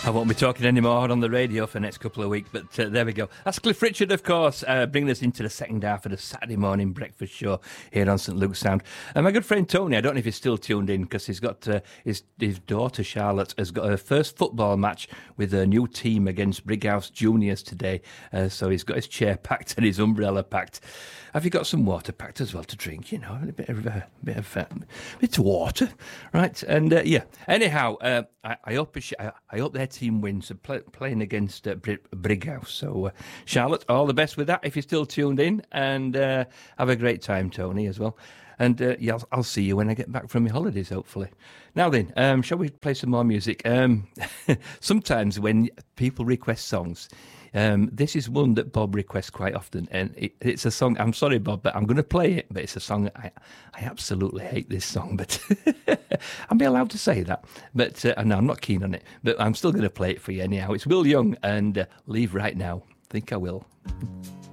I won't be talking anymore on the radio for the next couple of weeks, but there we go. That's Cliff Richard, of course, bringing us into the second half of the Saturday morning breakfast show here on St Luke's Sound. And my good friend Tony, I don't know if he's still tuned in, because he's got his daughter Charlotte has got her first football match with her new team against Brighouse Juniors today. So he's got his chair packed and his umbrella packed. Have you got some water packed as well to drink? You know, a bit of water, right? And yeah. Anyhow, I hope their team wins. Playing against Brighouse. So Charlotte, all the best with that. If you're still tuned in, and have a great time, Tony, as well. And yeah, I'll see you when I get back from my holidays, hopefully. Now then, shall we play some more music? Sometimes when people request songs. This is one that Bob requests quite often, and it's a song. I'm sorry, Bob, but I'm going to play it. But it's a song I absolutely hate this song, but I'm allowed to say that. But no, I'm not keen on it. But I'm still going to play it for you anyhow. It's Will Young and Leave Right Now. Think I will.